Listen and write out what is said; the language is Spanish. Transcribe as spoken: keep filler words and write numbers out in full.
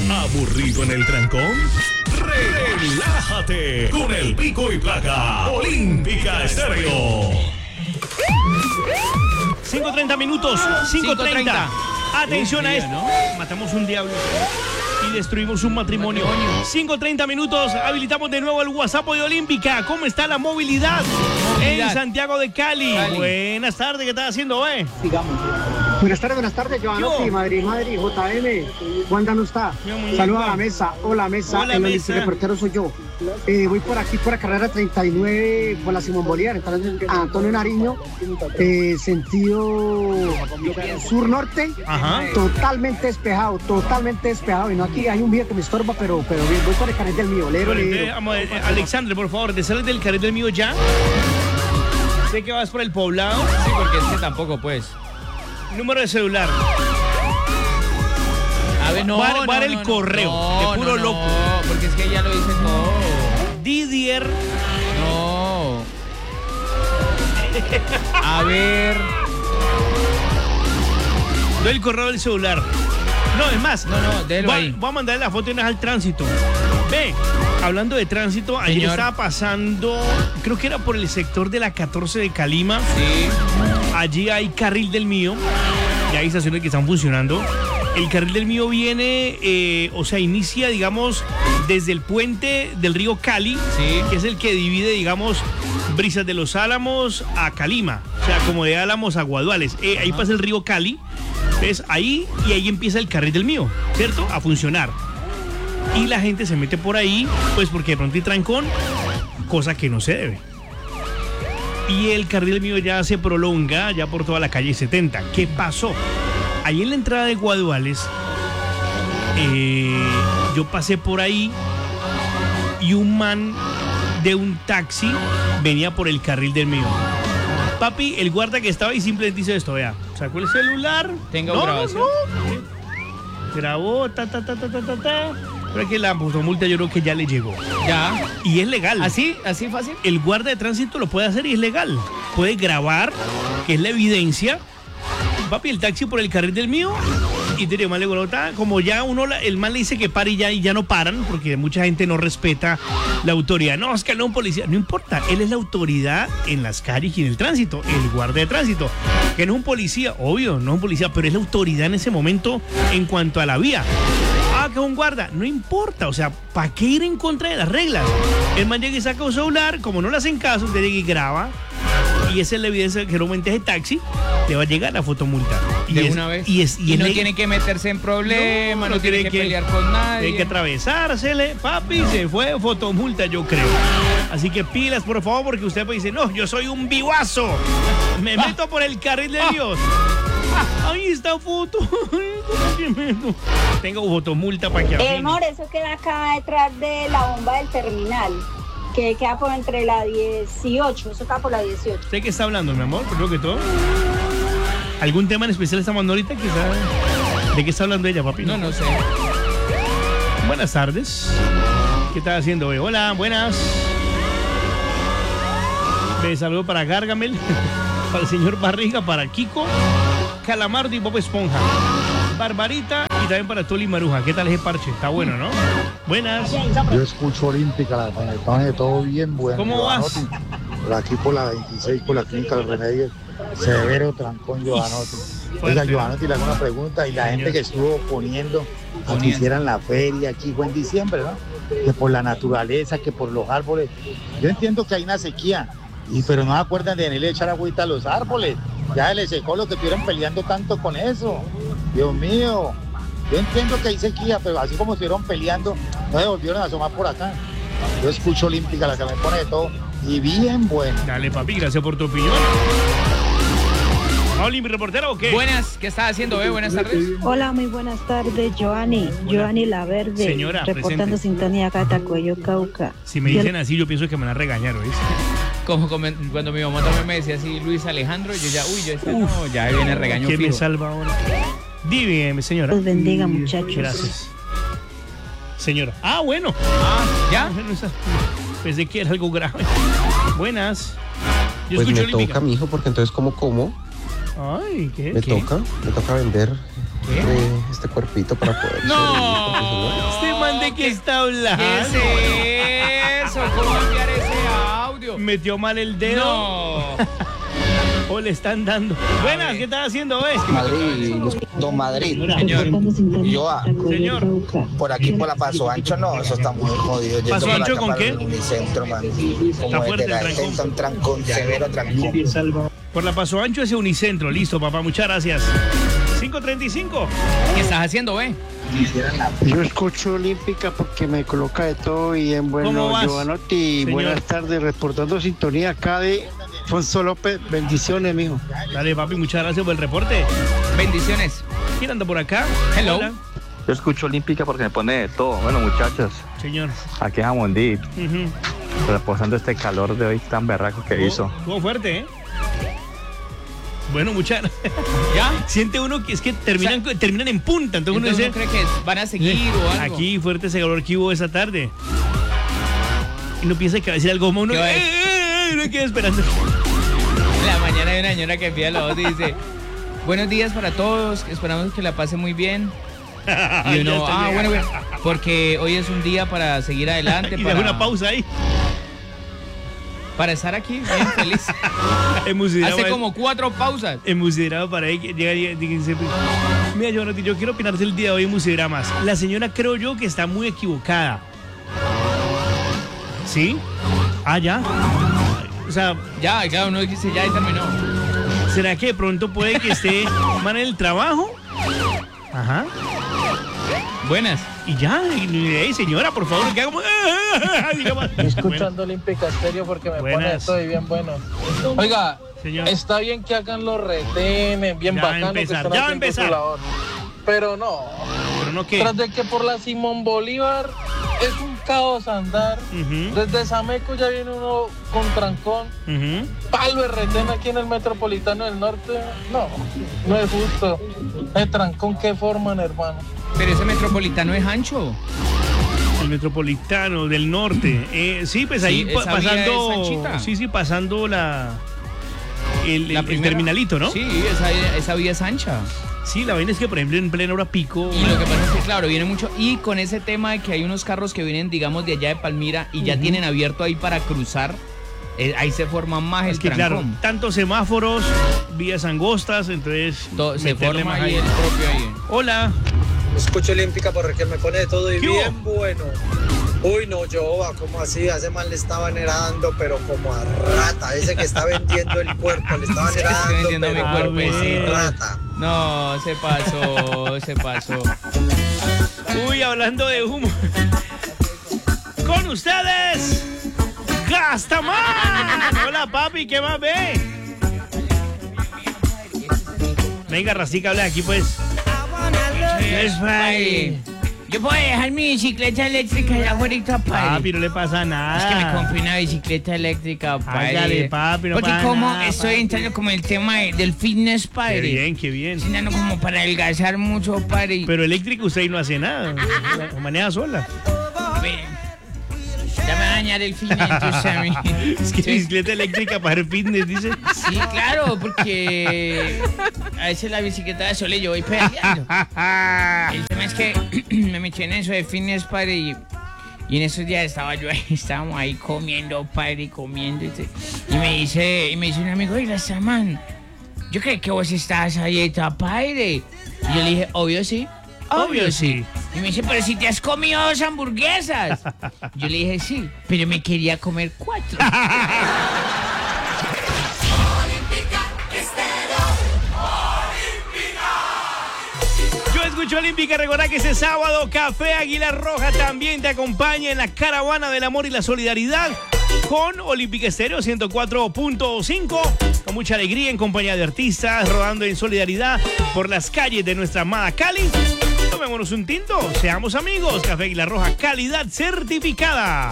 ¿Aburrido en el trancón? Relájate con el pico y placa Olímpica Estéreo. cinco treinta minutos, cinco treinta. Atención a esto. ¿No? Matamos un diablo y destruimos un matrimonio. cinco treinta minutos, habilitamos de nuevo el WhatsApp de Olímpica. ¿Cómo está la movilidad, movilidad. en Santiago de Cali? Cali? Buenas tardes, ¿qué estás haciendo, eh? Sigamos. Buenas tardes, buenas tardes, Giovanotti, Madrid, Madrid, J M. ¿Cuándo no está? Saludos a la mesa. Hola, mesa. Hola, el mesa. reportero soy yo. Eh, voy por aquí, por la carrera treinta y nueve, por la Simón Bolívar, entrando a Antonio Nariño, eh, sentido sur-norte. Ajá. Totalmente despejado, totalmente despejado. Y no aquí hay un viejo que me estorba, pero, pero bien, voy por el carril del mío. Lero, Bueno, lero. eh, vamos, eh, Alexandre, por favor, ¿te sales del carril del mío ya? Sé que vas por el poblado. Sí, porque es que tampoco, pues. Número de celular. A ver, no, Bar, no, bar no, el no, correo, no, de puro no, loco. No, porque es que ya lo dice todo. Didier. No. A ver. Doy el correo del celular. No, es más. No, no, déjelo voy, ahí. Voy a mandarle la foto y no es al tránsito. Ve, hablando de tránsito, ayer Señor. estaba pasando, creo que era por el sector de la catorce de Calima. Sí. Allí hay carril del mío. Ya hay estaciones que están funcionando. El carril del mío viene, eh, o sea, inicia, digamos, desde el puente del río Cali, Sí. que es el que divide, digamos, Brisas de los Álamos a Calima. O sea, como de Álamos a Guaduales. Eh, ahí pasa el río Cali. ¿Ves? Ahí y ahí empieza el carril del mío, ¿cierto? A funcionar. Y la gente se mete por ahí, pues porque de pronto hay trancón, cosa que no se debe. Y el carril del mío ya se prolonga, ya por toda la calle setenta. ¿Qué pasó? Ahí en la entrada de Guaduales, eh, yo pasé por ahí y un man de un taxi venía por el carril del mío. Papi, el guarda que estaba ahí simplemente hizo esto, vea. Sacó el celular. Tengo no, grabación. No, no. Grabó, ta, ta, ta, ta, ta, ta, ta. Pero es que la fotomulta yo creo que ya le llegó. Ya. Y es legal. ¿Así? ¿Así fácil? El guarda de tránsito lo puede hacer y es legal. Puede grabar, que es la evidencia. Papi, el taxi por el carril del mío. Y diría, mal le golota, como ya uno, el man le dice que pare y ya, y ya no paran, porque mucha gente no respeta la autoridad. No, es que no es un policía. No importa, él es la autoridad en las calles y en el tránsito, el guardia de tránsito. Que no es un policía, obvio, no es un policía, pero es la autoridad en ese momento en cuanto a la vía. Ah, que es un guarda, no importa, o sea, ¿para qué ir en contra de las reglas? El man llega y saca un celular, como no le hacen caso, usted llega y graba. Y esa es la evidencia que normalmente ese taxi le va a llegar la fotomulta. Y De es, una vez. Y, es, y, Y es no le- tiene que meterse en problemas, no, no tiene que, que pelear con nadie. Tiene que atravesársele, papi, se fue fotomulta, yo creo. Así que pilas, por favor, porque usted puede decir, no, yo soy un vivazo. Me Ah. meto por el carril de Ah. Dios. Ahí está foto. Tengo fotomulta para que Eh, afine. amor, eso queda acá detrás de la bomba del terminal, que queda por entre la dieciocho, eso queda por la dieciocho. ¿Usted qué está hablando, mi amor? Primero que todo. ¿Algún tema en especial está mandando ahorita? Quizá. ¿De qué está hablando ella, papi? No, no sé. Buenas tardes. ¿Qué está haciendo hoy? Hola, buenas. Me saludo para Gargamel, para el señor Barriga, para Kiko, Calamardo y Bob Esponja, Barbarita y también para Toli Maruja. ¿Qué tal ese parche? Está bueno, ¿no? Buenas. Yo escucho Olímpica, la panetona de todo bien bueno. ¿Cómo vas? Giovanotti. Por aquí por la veintiséis, por la Clínica de los Remedios, severo trancón, Giovanotti. Oiga, Fuerte. Giovanotti, le hago una pregunta. Y la Señor. gente que estuvo poniendo a que Poniendo. hicieran la feria aquí, fue en diciembre, ¿no? Que por la naturaleza, que por los árboles. Yo entiendo que hay una sequía, y, pero no se acuerdan de venirle a echar agüita a los árboles. Ya se les secó lo que estuvieron peleando tanto con eso. Dios mío. Yo entiendo que hay sequía, pero así como estuvieron peleando, no se volvieron a asomar por acá. Yo escucho Olímpica, la que me pone de todo, y bien bueno. Dale, papi, gracias por tu opinión. ¿Oli, mi reportero o qué? Buenas, ¿qué estás haciendo, eh? Buenas tardes. Hola, muy buenas tardes, Joanny. Joanny La Verde, Señora, reportando presente. sintonía acá, Tacuello, Cauca. Si me Yo- dicen así, yo pienso que me van a regañar, ¿oíste? Como comen- cuando mi mamá también me decía así, Luis Alejandro, yo ya, uy, yo decía, no, ya viene el regaño ¿Quién me fijo. salva ahora? Dime, señora. Los bendiga, muchachos. Gracias. Señora. Ah, bueno. Ah, ¿ya? Bueno, esa- pensé que era algo grave. Buenas. Yo Pues escucho me Olímpica. toca, mijo, porque entonces, ¿cómo como? Ay, ¿qué? Me ¿Qué? toca, me toca vender ¿Qué? eh, este cuerpito para poder No. sobrevivir, ¿Este man de qué está hablando? ¿Qué es eso? ¿Cómo enviar ese audio? ¿Metió mal el dedo? No. ¿O le están dando? Buenas, ¿qué estás haciendo, ves? Madrid, Don Madrid. Señor. Yo, ah, Señor. por aquí por la Paso Ancho, no, eso está muy jodido. Yo ¿Paso por Ancho acá con para qué? el Unicentro, man. Está Como fuerte desde la el trancón. defensa, un trancón, severo trancón. Por la Paso Ancho hacia Unicentro. Listo, papá, muchas gracias. cinco treinta y cinco. ¿Qué estás haciendo, ve? Yo escucho Olímpica porque me coloca de todo y en ¿Cómo bueno, vas, Giovanotti, señor? buenas tardes, reportando sintonía acá de Fonso López, bendiciones, mijo. Dale, papi, muchas gracias por el reporte. Bendiciones. ¿Quién anda por acá? Hello. Hola. Yo escucho Olímpica porque me pone de todo. Bueno, muchachos, Señor. aquí en Jamondí, Ujú. reposando este calor de hoy tan berraco que hizo. Estuvo fuerte, ¿eh? Bueno, muchas ¿Ya? Siente uno que es que terminan, O sea, terminan en punta. Entonces, Entonces uno uno dice, cree que van a seguir o algo. aquí fuerte ese calor que hubo esa tarde. Y uno piensa que va a decir algo como uno. ¿Qué va a ¡Eh, decir? eh, eh! Uno queda esperando. En la mañana hay una señora que envía la voz y dice: buenos días para todos, esperamos que la pase muy bien. Y Ya uno, está ah, llegando. bueno, bueno, porque hoy es un día para seguir adelante, Y para, deja una pausa ahí. para estar aquí bien feliz. Hemos ido Hace a- como cuatro pausas. En Musidrama para ahí que llega y dice, mira, yo, yo quiero opinarte el día de hoy en Musidramas. La señora creo yo que está muy equivocada. ¿Sí? Ah, ya. O sea, Ya, claro, uno dice, ya terminó. ¿será que de pronto puede que esté mal en el trabajo? Ajá. Buenas. Y ya, y, y, señora, por favor, que haga como... Digamos. Escuchando Olímpica Estéreo porque me Buenas. pone esto y bien bueno. Oiga, Señor. está bien que hagan los retenes, bien Ya va a bacano que empezar, están ya va a haciendo empezar. su labor. Pero no, Pero no que... tras de que por la Simón Bolívar es un caos andar. Ujú, Desde Sameco ya viene uno con trancón. ujú. Palo de retén aquí en el Metropolitano del Norte. No, no es justo. El trancón que forman, hermano. Pero ese metropolitano es ancho. El Metropolitano del Norte. Eh, sí, pues ahí Sí, pa- esa vía pasando... es anchita. Sí, sí, pasando la... El, La el- el primera. terminalito, ¿no? Sí, esa, esa vía es ancha. Sí, la vaina es que, por ejemplo, en plena hora pico... Y lo que pasa es que, claro, viene mucho. Y con ese tema de que hay unos carros que vienen, digamos, de allá de Palmira y ya Ujú. tienen abierto ahí para cruzar, eh, ahí se forma más Es el que, claro, trancón. tantos semáforos, vías angostas, entonces... Todo- se meterle forma más ahí ahí. el propio ahí. Hola. Escucho Olímpica porque me pone de todo y ¿Qué hubo? bien bueno. Uy, no, yo, como así, hace mal le estaban heredando, pero como a rata. Ese que está vendiendo el cuerpo, le estaban Estoy heredando, vendiendo mi pero cuerpo, como a sí. rata. No, se pasó, se pasó. Uy, hablando de humo. Con ustedes, Gastamán. Hola, papi, ¿qué más ve? Venga, Rastica, habla aquí, pues. Es Ay, yo puedo dejar mi bicicleta eléctrica allá afuera, padre. Papi, no le pasa nada. Es que me compré una bicicleta eléctrica, padre. Hágale, papi, no Porque pasa como nada, estoy papi. entrando como el tema de- del fitness, Qué padre. bien, qué bien. Estoy andando como para adelgazar mucho, padre. Pero eléctrico usted ahí no hace nada. La maneja sola. Ve, ya me va a dañar el fitness, entonces a mí. Es que Sí. bicicleta eléctrica para hacer fitness, dice. Sí, claro, porque a veces la bicicleta de sole yo voy pedaleando. El tema es que me metí en eso de fitness, padre, y, y en esos días estaba yo ahí, estábamos ahí comiendo, padre, y comiendo, y, te- y me dice, y me dice un amigo, oiga, Saman, yo creo que vos estás ahí, padre. Y yo le dije, obvio sí, obvio sí. Y me dice, pero si te has comido dos hamburguesas. Yo le dije, sí, pero me quería comer cuatro. Yo escucho Olímpica, recuerda que ese sábado Café Águila Roja también te acompaña en la caravana del amor y la solidaridad con Olímpica Estéreo ciento cuatro punto cinco, con mucha alegría en compañía de artistas, rodando en solidaridad por las calles de nuestra amada Cali. Tomémonos un tinto, seamos amigos. Café Águila Roja, calidad certificada.